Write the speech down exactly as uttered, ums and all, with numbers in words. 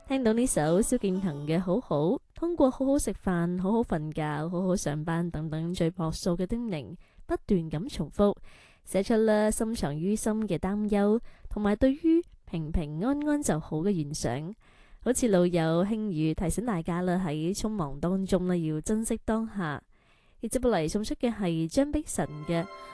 聽到呢首蕭敬騰嘅好好，通過好好食飯、好好瞓覺、好好上班等等最樸素嘅叮嚀，不斷咁重複，寫出啦深藏於心嘅擔憂，同埋對於平平安安就好嘅願想。好似老友輕語提醒大家啦，喺匆忙當中呢要珍惜當下。而接落嚟送出嘅係張碧晨嘅